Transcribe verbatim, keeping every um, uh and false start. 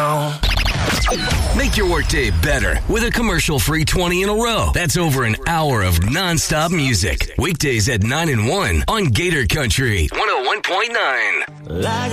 know. Make your workday better with a commercial-free twenty in a row. That's over an hour of nonstop music. Weekdays at nine and one on Gator Country one oh one point nine.